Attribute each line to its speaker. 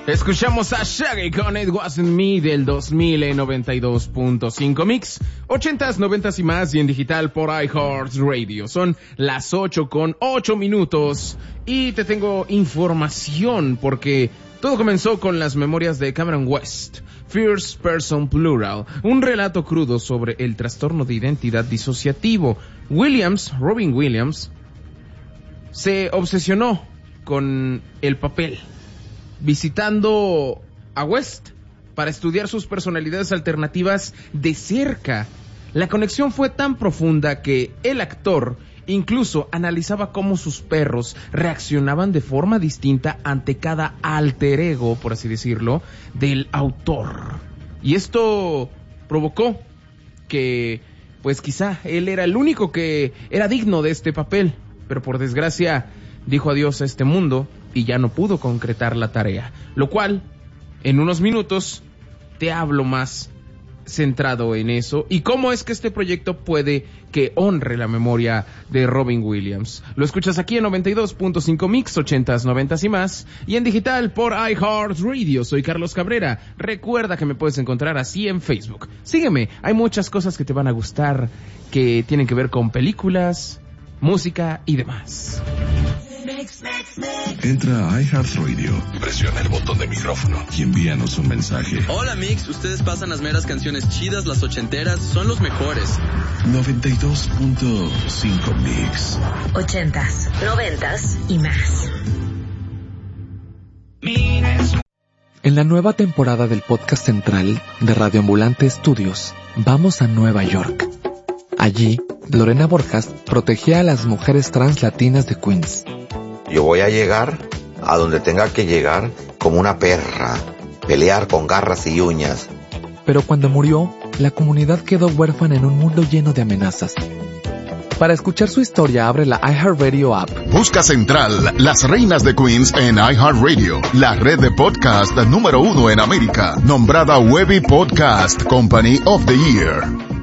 Speaker 1: Escuchamos a Shaggy con It Wasn't Me del 2000 en 92.5 Mix, 80s, 90s y más, y en digital por iHeartRadio. Son las 8:08 y te tengo información porque todo comenzó con las memorias de Cameron West, First Person Plural, un relato crudo sobre el trastorno de identidad disociativo. Robin Williams, se obsesionó con el papel, visitando a West para estudiar sus personalidades alternativas de cerca. La conexión fue tan profunda que el actor incluso analizaba cómo sus perros reaccionaban de forma distinta ante cada alter ego, por así decirlo, del autor. Y esto provocó que, pues quizá él era el único que era digno de este papel, pero por desgracia dijo adiós a este mundo y ya no pudo concretar la tarea, lo cual en unos minutos te hablo más centrado en eso y cómo es que este proyecto puede que honre la memoria de Robin Williams. Lo escuchas aquí en 92.5 Mix, 80s, 90s y más, y en digital por iHeartRadio. Soy Carlos Cabrera. Recuerda que me puedes encontrar así en Facebook. Sígueme, hay muchas cosas que te van a gustar que tienen que ver con películas, música y demás.
Speaker 2: Entra a iHeartRadio, presiona el botón de micrófono y envíanos un mensaje.
Speaker 3: Hola Mix, ustedes pasan las meras canciones chidas, las ochenteras, son los mejores.
Speaker 2: 92.5 Mix.
Speaker 4: 80s, 90s y más.
Speaker 5: En la nueva temporada del podcast central de Radio Ambulante Estudios, vamos a Nueva York. Allí, Lorena Borjas protegía a las mujeres trans latinas de Queens.
Speaker 6: Yo voy a llegar a donde tenga que llegar como una perra, pelear con garras y uñas.
Speaker 5: Pero cuando murió, la comunidad quedó huérfana en un mundo lleno de amenazas. Para escuchar su historia, abre la iHeartRadio app.
Speaker 7: Busca Central, las reinas de Queens en iHeartRadio, la red de podcast número 1 en América, nombrada Webby Podcast Company of the Year.